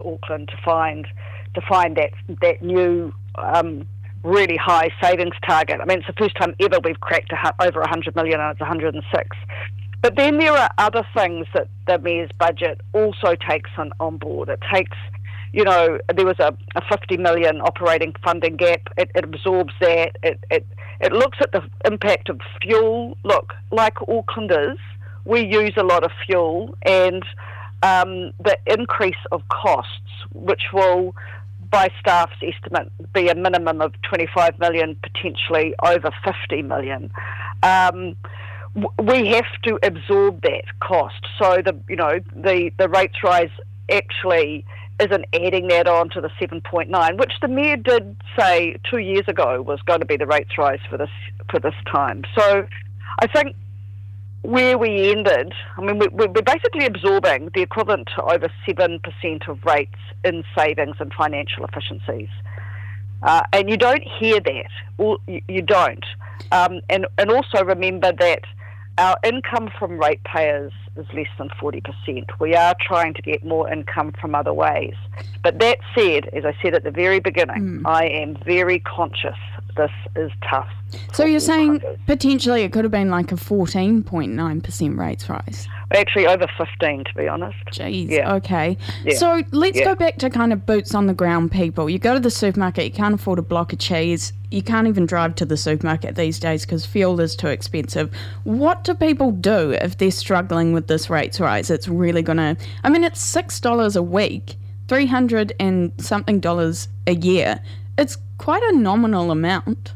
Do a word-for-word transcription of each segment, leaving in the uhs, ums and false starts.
Auckland to find to find that that new um, really high savings target. I mean, it's the first time ever we've cracked a, over one hundred million, and it's one hundred six. But then there are other things that the Mayor's budget also takes on, on board. It takes, you know, there was a, a fifty million operating funding gap. It, it absorbs that. It, it it looks at the impact of fuel. Look, like Aucklanders, we use a lot of fuel, and um, the increase of costs, which will, by staff's estimate, be a minimum of twenty-five million, potentially over fifty million. Um, we have to absorb that cost. So the you know the, the rates rise actually isn't adding that on to the seven point nine, which the Mayor did say two years ago was going to be the rates rise for this for this time. So I think where we ended, I mean, we, we're basically absorbing the equivalent to over seven percent of rates in savings and financial efficiencies. Uh, and you don't hear that, or you, you don't. Um, and, and also remember that our income from ratepayers is less than forty percent. We are trying to get more income from other ways. But that said, as I said at the very beginning, mm. I am very conscious this is tough. So you're saying potentially it could have been like a fourteen point nine percent rates rise? Actually, over fifteen, to be honest. Jeez, yeah. okay. Yeah. So let's yeah. go back to kind of boots on the ground people. You go to the supermarket, you can't afford a block of cheese. You can't even drive to the supermarket these days because fuel is too expensive. What do people do if they're struggling with this rates rise? It's really going to... I mean, it's six dollars a week, three hundred and something dollars a year. It's quite a nominal amount.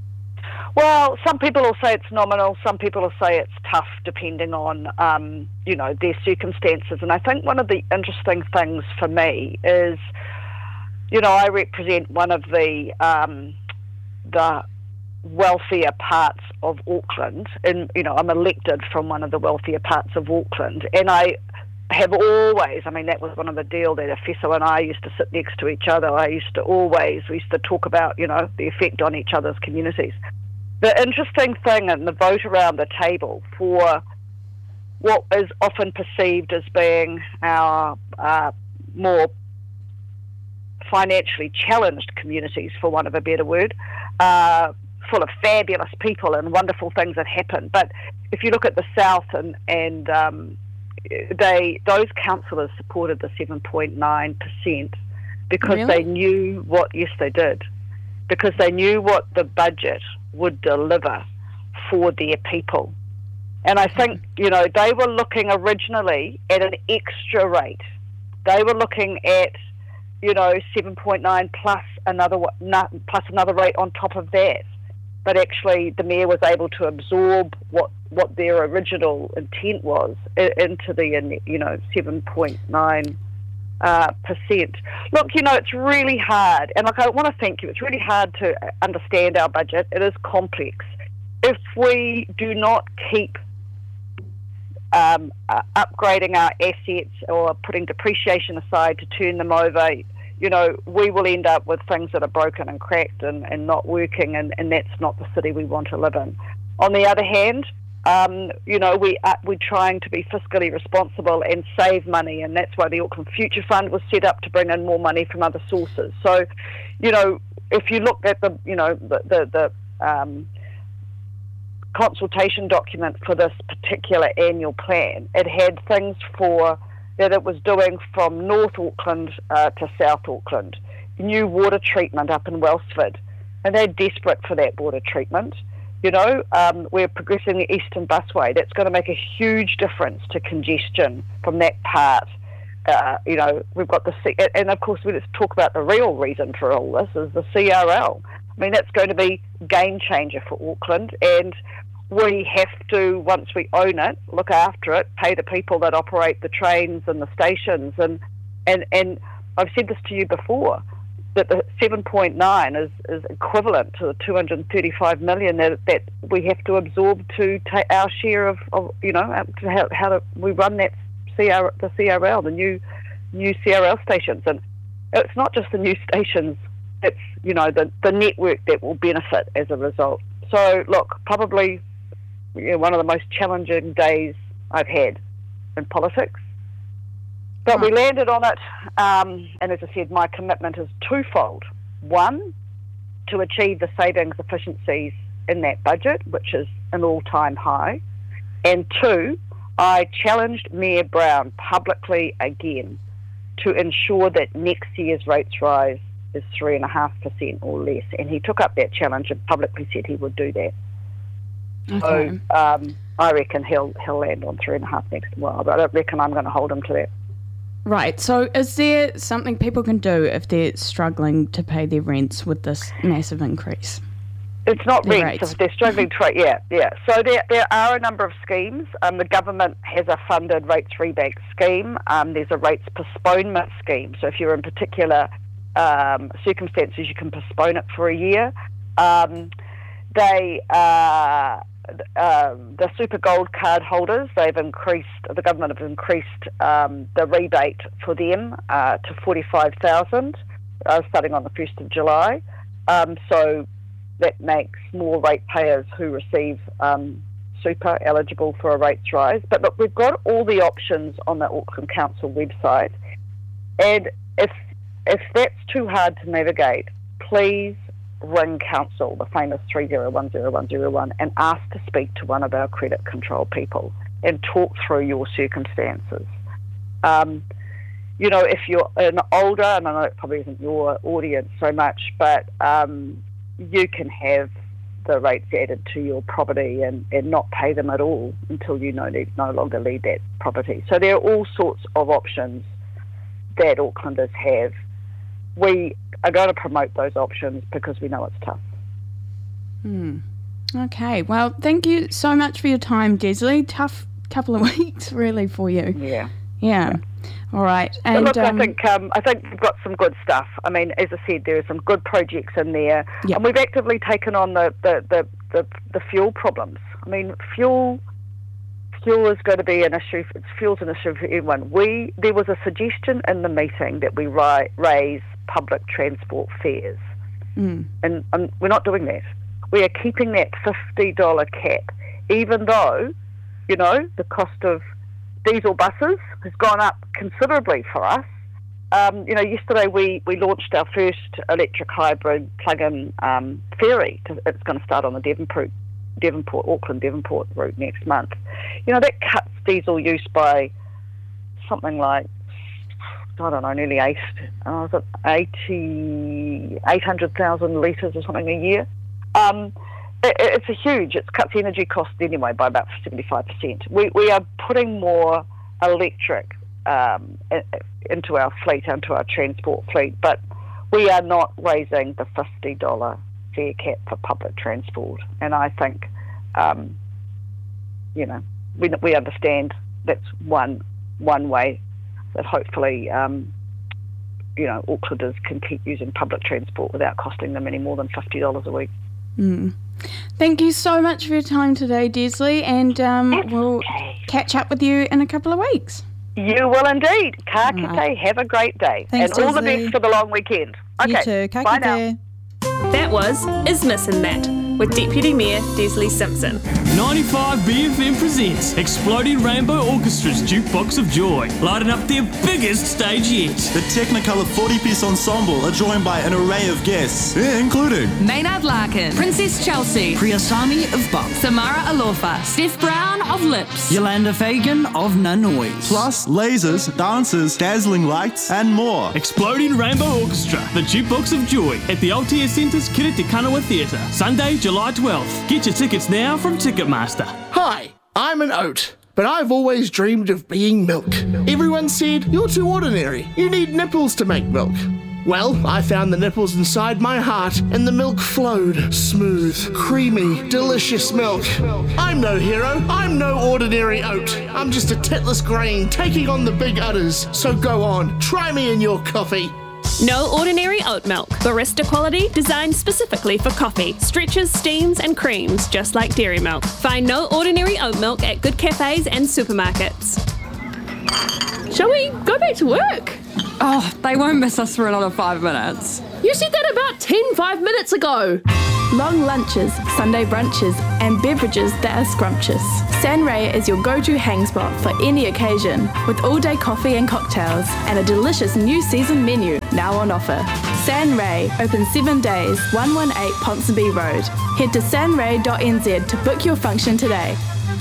Well, some people will say it's nominal, some people will say it's tough, depending on, um, you know, their circumstances. And I think one of the interesting things for me is, you know, I represent one of the um, the wealthier parts of Auckland, and, you know, I'm elected from one of the wealthier parts of Auckland, and I have always, I mean, that was one of the deal that Efeso and I used to sit next to each other. I used to always, we used to talk about, you know, the effect on each other's communities. The interesting thing in the vote around the table for what is often perceived as being our uh, more financially challenged communities, for want of a better word, uh, full of fabulous people and wonderful things that happen. But if you look at the South and, and um, they those councillors supported the seven point nine percent because really? they knew what, yes they did, because they knew what the budget would deliver for their people. And I think, you know, they were looking originally at an extra rate. They were looking at, you know, seven point nine plus another plus another rate on top of that. But actually the Mayor was able to absorb what, what their original intent was into the, you know, seven point nine uh, percent. Look, you know, it's really hard. And, like, I want to thank you. It's really hard to understand our budget. It is complex. If we do not keep um, uh, upgrading our assets or putting depreciation aside to turn them over, you know, we will end up with things that are broken and cracked and, and not working, and, and that's not the city we want to live in. On the other hand, um, you know, we are, we're trying to be fiscally responsible and save money, and that's why the Auckland Future Fund was set up to bring in more money from other sources. So, you know, if you look at the, you know, the, the, the um, consultation document for this particular annual plan, it had things for that it was doing from North Auckland uh, to South Auckland, new water treatment up in Wellsford, and they're desperate for that water treatment. You know, um, we're progressing the Eastern Busway. That's going to make a huge difference to congestion from that part. Uh, you know, we've got the C- and of course, let's talk about the real reason for all this is the C R L. I mean, that's going to be a game changer for Auckland, and we have to, once we own it, look after it, pay the people that operate the trains and the stations. And and, and I've said this to you before, that the seven point nine is, is equivalent to the two hundred thirty-five million that, that we have to absorb to take our share of, of you know, to how, how do we run that C R, the C R L, the new new C R L stations. And it's not just the new stations, it's, you know, the, the network that will benefit as a result. So, look, probably, you know, one of the most challenging days I've had in politics. But we landed on it, um, and as I said, my commitment is twofold. One, to achieve the savings efficiencies in that budget, which is an all-time high. And two, I challenged Mayor Brown publicly again to ensure that next year's rates rise is three point five percent or less. And he took up that challenge and publicly said he would do that. Okay. So um, I reckon he'll he'll land on three and a half next. Well, I don't reckon I'm going to hold him to that. Right. So is there something people can do if they're struggling to pay their rents with this massive increase? It's not the rents. If they're struggling to, yeah, yeah. So there there are a number of schemes. Um, the government has a funded rates rebate scheme. Um, there's a rates postponement scheme. So if you're in particular um, circumstances, you can postpone it for a year. Um, they uh, uh, the Super Gold card holders, they've increased. The government have increased um, the rebate for them uh, to forty-five thousand, uh, starting on the first of July. Um, so that makes more ratepayers who receive um, super eligible for a rates rise. But look, we've got all the options on the Auckland Council website, and if if that's too hard to navigate, please ring Council, the famous three zero one zero one zero one, and ask to speak to one of our credit control people and talk through your circumstances. Um, you know, if you're an older, and I know it probably isn't your audience so much, but um, you can have the rates added to your property and, and not pay them at all until you no, need, no longer need that property. So there are all sorts of options that Aucklanders have. We are going to promote those options because we know it's tough. Hmm. Okay, well, thank you so much for your time, Desley. Tough couple of weeks, really, for you. Yeah. Yeah. All right. And but look, um, I think um, I think we've got some good stuff. I mean, as I said, there are some good projects in there, yep. and we've actively taken on the, the, the, the, the fuel problems. I mean, fuel fuel is going to be an issue. It's fuel's an issue for everyone. We there was a suggestion in the meeting that we ri- raise public transport fares, mm. and, and we're not doing that. We are keeping that fifty dollars cap, even though, you know, the cost of diesel buses has gone up considerably for us. Um, you know, yesterday we, we launched our first electric hybrid plug-in um, ferry. To, it's going to start on the Devonport, Devonport, Auckland Devonport route next month. You know, that cuts diesel use by something like, I don't know, nearly eight, uh, is it eighty, eight hundred thousand litres or something a year. Um, it, it's a huge, it cuts energy costs anyway by about seventy-five percent. We, we are putting more electric um, into our fleet, into our transport fleet, but we are not raising the fifty dollars fare cap for public transport. And I think, um, you know, we, we understand that's one one way that hopefully, um, you know, Aucklanders can keep using public transport without costing them any more than fifty dollars a week. Mm. Thank you so much for your time today, Desley, and um, we'll catch up with you in a couple of weeks. You will indeed. Ka kite, right. Have a great day. Thanks, and all Desley. the best for the long weekend. Okay, You too. Ka bye kite. now. That was Ismas and That with Deputy Mayor Desley Simpson. ninety-five B F M presents Exploding Rainbow Orchestra's Jukebox of Joy, lighting up their biggest stage yet. The Technicolor forty-piece ensemble are joined by an array of guests, including Maynard Larkin, Princess Chelsea, Priyasami of Buck, Samara Alofa, Steph Brown of Lips, Yolanda Fagan of Nanoise, plus lasers, dancers, dazzling lights, and more. Exploding Rainbow Orchestra, the Jukebox of Joy at the Aotea Centre's Kiriti Kanawa Theatre, Sunday, July twelfth. Get your tickets now from Ticketmaster. Hi, I'm an oat, but I've always dreamed of being milk. Everyone said, you're too ordinary. You need nipples to make milk. Well, I found the nipples inside my heart, and the milk flowed. Smooth, creamy, delicious milk. I'm no hero. I'm no ordinary oat. I'm just a titless grain taking on the big udders. So go on, try me in your coffee. No ordinary oat milk. Barista quality designed specifically for coffee. Stretches, steams and creams just like dairy milk. Find No Ordinary Oat Milk at good cafes and supermarkets. Shall we go back to work? Oh, they won't miss us for another five minutes. You said that about ten, five minutes ago. long lunches, Sunday brunches, and beverages that are scrumptious. San Ray is your go-to hang spot for any occasion, with all-day coffee and cocktails, and a delicious new season menu now on offer. San Ray, open seven days, one one eight Ponsonby Road. Head to sanray dot n z to book your function today.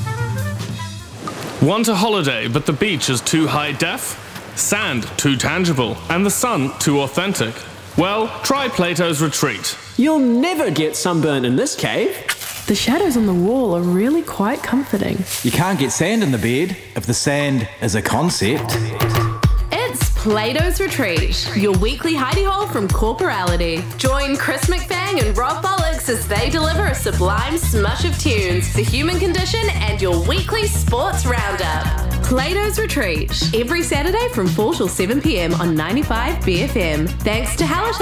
Want a holiday, but the beach is too high def? Sand too tangible, and the sun too authentic? Well, try Plato's Retreat. You'll never get sunburnt in this cave. The shadows on the wall are really quite comforting. You can't get sand in the bed if the sand is a concept. It's Plato's Retreat, your weekly hidey hole from corporality. Join Chris McFang and Rob Bollocks as they deliver a sublime smush of tunes, the human condition, and your weekly sports roundup. Plato's Retreat, every Saturday from four till seven p m on ninety-five B F M. Thanks to Halish